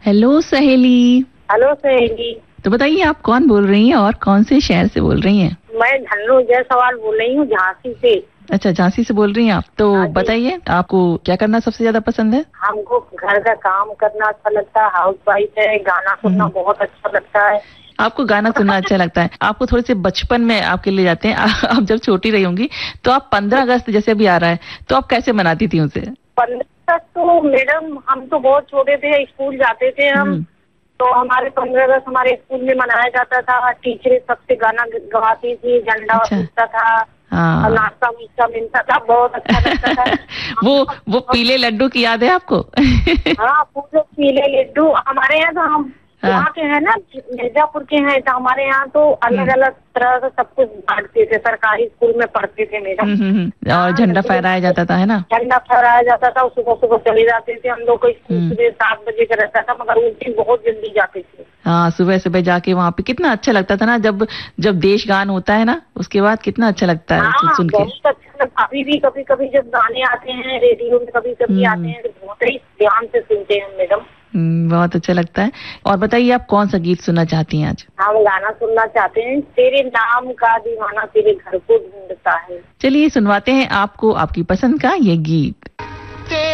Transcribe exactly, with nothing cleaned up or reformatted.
Hello सहेली। Hello सहेली। तो बताइए आप कौन बोल रही हैं और कौन से शहर से बोल रही हैं? मैं धन्नो जायसवाल बोल रही हूँ, झांसी से। अच्छा, झांसी से बोल रही हैं आप। तो बताइए आपको क्या करना सबसे ज्यादा पसंद है? हमको घर का काम करना अच्छा लगता है, हाउस वाइफ है, गाना सुनना बहुत अच्छा लगता है। आपको गाना सुनना अच्छा लगता है। आपको थोड़े से बचपन में आपके ले जाते हैं। आप जब छोटी रही होंगी तो आप पंद्रह अगस्त जैसे अभी आ रहा है तो आप कैसे मनाती थी उसे? पंद्रह अगस्त तो मैडम हम तो बहुत छोटे थे, स्कूल जाते थे हम, तो हमारे पंद्रह अगस्त हमारे स्कूल में मनाया जाता था। टीचरें सबसे गाना गवाती थी, झंडा उठता था, हाँ। नाश्ता वास्ता मिलता था, बहुत अच्छा लगता था। वो वो पीले लड्डू की याद है आपको? हाँ, पूरे पीले लड्डू। हमारे यहाँ तो हम यहाँ के हैं ना, मिर्जापुर के हैं, तो हमारे यहाँ तो अलग अलग तरह से सब कुछ बांटते थे। सरकारी स्कूल में पढ़ते थे मैडम। और झंडा फहराया जाता था, है ना? झंडा फहराया जाता था। सुबह सुबह चले जाते थे हम लोग को स्कूल, सुबह सात बजे का रहता था, मगर उस दिन बहुत जल्दी जाते थे। हाँ, सुबह सुबह जाके वहाँ पे कितना अच्छा लगता था ना, जब जब देश गान होता है ना, उसके बाद कितना अच्छा लगता है। हाँ, सुन के बहुत अच्छा। अभी भी कभी कभी जब गाने आते हैं रेडियो में, कभी कभी आते हैं, तो बहुत ही ध्यान से सुनते हैं मैडम। बहुत अच्छा लगता है। और बताइए आप कौन सा गीत सुनना चाहती हैं आज? हम गाना सुनना चाहते हैं, तेरे नाम का दीवाना तेरे घर को ढूंढता है। चलिए सुनवाते हैं आपको आपकी पसंद का ये गीत।